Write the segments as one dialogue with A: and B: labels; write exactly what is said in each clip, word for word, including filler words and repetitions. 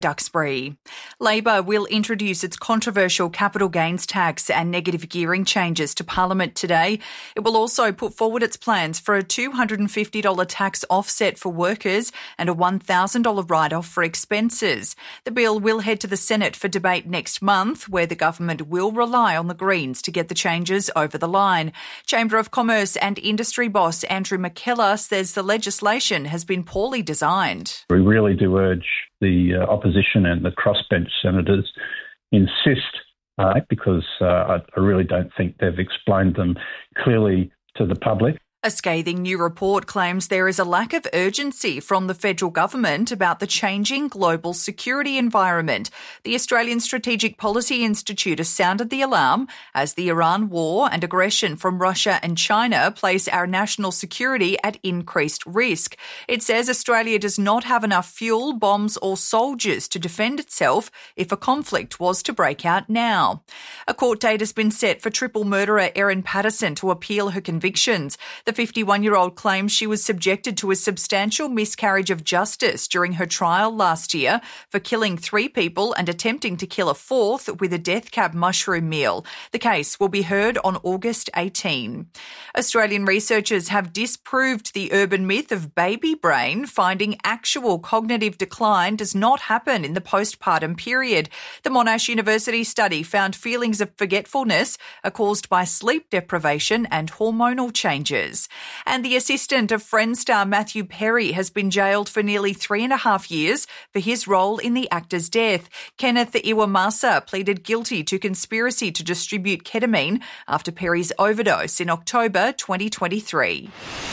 A: Duxbury. Labor will introduce its controversial capital gains tax and negative gearing changes to Parliament today. It will also put forward its plans for a two hundred fifty dollars tax offset for workers and a one thousand dollars write-off for expenses. The bill will head to the Senate for debate next month, where the government will rely on the Greens to get the changes over the line. Chamber of Commerce and Industry boss Andrew McKellar says the legislation has been poorly designed.
B: We really do urge the uh, opposition and the crossbench senators insist, uh, because uh, I, I really don't think they've explained them clearly to the public.
A: A scathing new report claims there is a lack of urgency from the federal government about the changing global security environment. The Australian Strategic Policy Institute has sounded the alarm as the Iran war and aggression from Russia and China place our national security at increased risk. It says Australia does not have enough fuel, bombs or soldiers to defend itself if a conflict was to break out now. A court date has been set for triple murderer Erin Patterson to appeal her convictions. The fifty-one-year-old claims she was subjected to a substantial miscarriage of justice during her trial last year for killing three people and attempting to kill a fourth with a death cab mushroom meal. The case will be heard on August eighteenth. Australian researchers have disproved the urban myth of baby brain, finding actual cognitive decline does not happen in the postpartum period. The Monash University study found feelings of forgetfulness are caused by sleep deprivation and hormonal changes. And the assistant of Friends star Matthew Perry has been jailed for nearly three and a half years for his role in the actor's death. Kenneth Iwamasa pleaded guilty to conspiracy to distribute ketamine after Perry's overdose in October twenty twenty-three.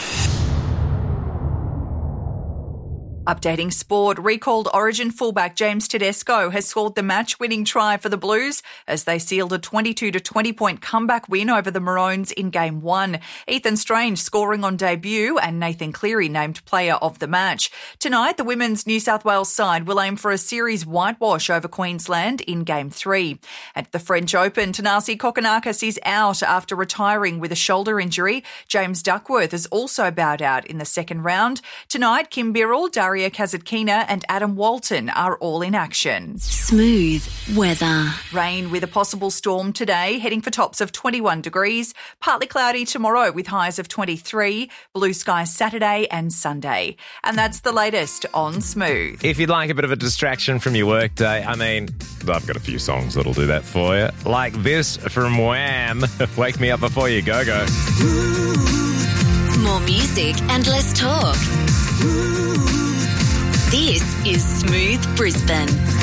A: Updating sport, recalled Origin fullback James Tedesco has scored the match-winning try for the Blues as they sealed a twenty-two to twenty point comeback win over the Maroons in Game one. Ethan Strange scoring on debut and Nathan Cleary named player of the match. Tonight, the women's New South Wales side will aim for a series whitewash over Queensland in Game three. At the French Open, Thanasi Kokkinakis is out after retiring with a shoulder injury. James Duckworth is also bowed out in the second round. Tonight, Kim Birrell, Daria Kazatkina and Adam Walton are all in action.
C: Smooth weather.
A: Rain with a possible storm today, heading for tops of twenty-one degrees. Partly cloudy tomorrow with highs of twenty-three. Blue skies Saturday and Sunday. And that's the latest on Smooth.
D: If you'd like a bit of a distraction from your workday, I mean, I've got a few songs that'll do that for you. Like this from Wham! Wake Me Up Before You Go Go.
C: More music and less talk. This is Smooth Brisbane.